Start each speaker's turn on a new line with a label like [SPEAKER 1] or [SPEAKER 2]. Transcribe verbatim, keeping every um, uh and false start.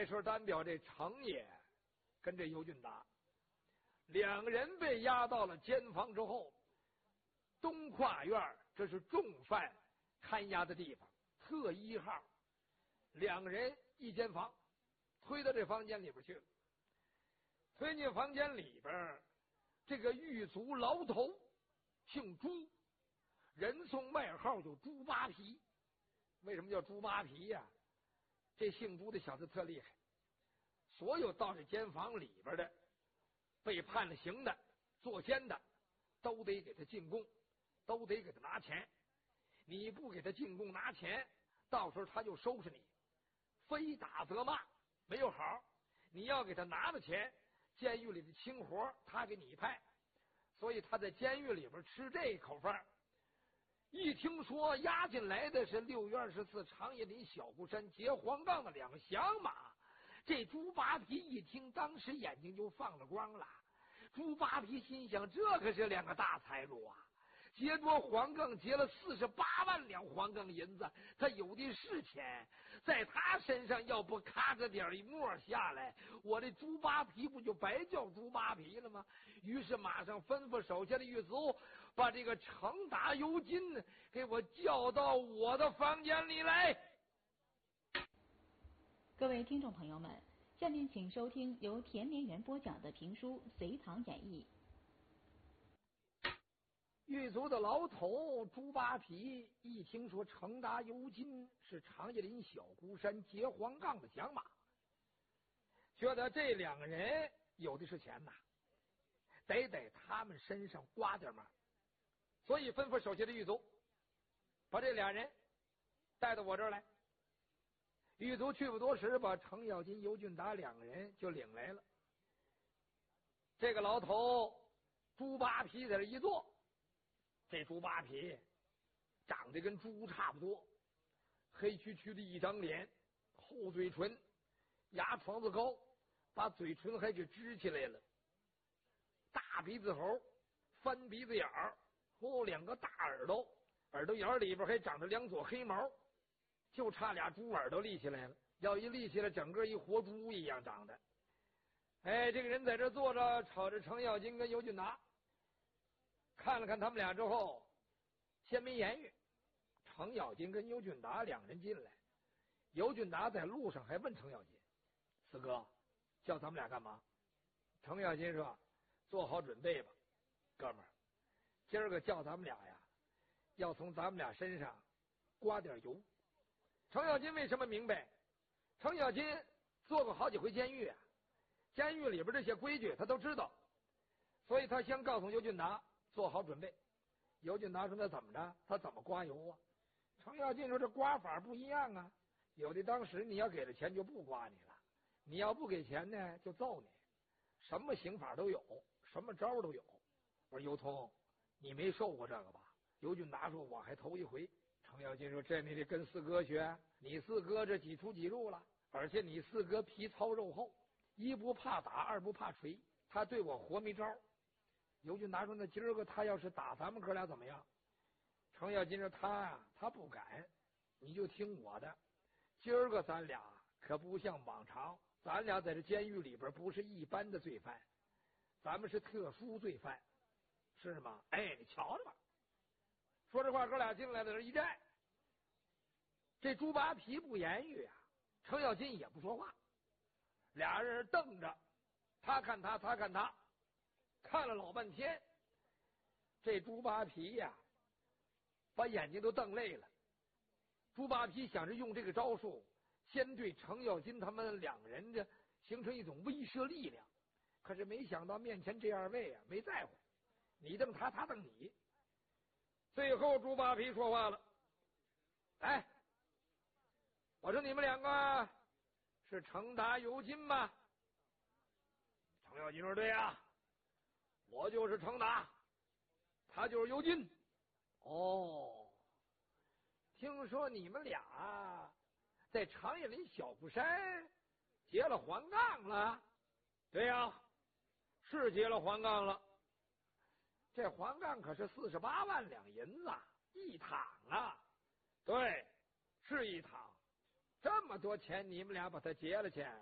[SPEAKER 1] 这时候单表这程爷跟这尤俊达两人被押到了监房之后，东跨院这是重犯看押的地方，特一号，两人一间房，推到这房间里边去了。推进房间里边，这个狱卒牢头姓朱，人送外号就猪扒皮。为什么叫猪扒皮呀、啊？这姓朱的小子特厉害，所有到这间房里边的被判了刑的、坐监的，都得给他进贡，都得给他拿钱。你不给他进贡拿钱，到时候他就收拾你，非打则骂，没有好。你要给他拿了钱，监狱里的轻活他给你派，所以他在监狱里边吃这口饭。一听说押进来的是六月二十四长叶林小孤山结黄杠的两个响马，这猪扒皮一听，当时眼睛就放了光了。猪扒皮心想，这可是两个大财主啊！劫夺黄杠，劫了四十八万两黄杠银子，他有的是钱，在他身上要不咔个点一沫下来，我这猪扒皮不就白叫猪扒皮了吗？于是马上吩咐手下的狱卒，把这个程达尤金给我叫到我的房间里来。
[SPEAKER 2] 各位听众朋友们，下面请收听由田连元播讲的评书《隋唐演义》。
[SPEAKER 1] 狱卒的牢头猪扒皮一听说程达尤金是长叶林小孤山结黄杠的响马，觉得这两个人有的是钱呐，得在他们身上刮点嘛，所以吩咐手下的狱卒把这俩人带到我这儿来。狱卒去不多时，把程咬金、尤俊达两个人就领来了。这个牢头猪扒皮在这一坐，这猪扒皮长得跟猪差不多，黑黢黢的一张脸，厚嘴唇，牙床子高，把嘴唇还给支起来了，大鼻子猴，翻鼻子眼儿，哦，两个大耳朵，耳朵眼里边还长着两撮黑毛，就差俩猪耳朵立起来了，要一立起来，整个一活猪一样长的。哎，这个人在这坐着，瞅着程咬金跟尤俊达，看了看他们俩之后，先没言语。程咬金跟尤俊达两人进来，尤俊达在路上还问程咬金：“四哥，叫咱们俩干嘛？”程咬金说：“做好准备吧，哥们儿，今儿个叫咱们俩呀，要从咱们俩身上刮点油。”程咬金为什么明白？程咬金做过好几回监狱啊，监狱里边这些规矩他都知道，所以他先告诉尤俊达做好准备。尤俊达说：“那怎么着？他怎么刮油啊？”程咬金说：“这刮法不一样啊，有的当时你要给了钱就不刮你了，你要不给钱呢就揍你，什么刑法都有，什么招都有。”我说：“尤通，你没受过这个吧？”尤俊达说：“我还头一回。”程咬金说：“这你得跟四哥学，你四哥这几出几入了，而且你四哥皮糙肉厚，一不怕打，二不怕锤，他对我活没招。”尤俊达说：“那今儿个他要是打咱们哥俩怎么样？”程咬金说：“他呀，他不敢，你就听我的。今儿个咱俩可不像往常，咱俩在这监狱里边不是一般的罪犯，咱们是特殊罪犯，是吗？哎，你瞧着吧。”说这话，哥俩进来在这一站，这猪扒皮不言语啊，程咬金也不说话，俩人瞪着，他看他，他看他，看了老半天。这猪扒皮呀，把眼睛都瞪累了。猪扒皮想着用这个招数，先对程咬金他们两人的形成一种威慑力量，可是没想到面前这二位啊，没在乎，你瞪他，他瞪你。最后猪扒皮说话了：“哎，我说你们两个是程达尤金吗？”程咬金说：“对呀，我就是程达，他就是尤金。”哦，听说你们俩在长叶林小孤山结了黄杠了？对呀，是结了黄杠了。这黄杠可是四十八万两银子一躺啊！对，是一躺。这么多钱，你们俩把它结了去，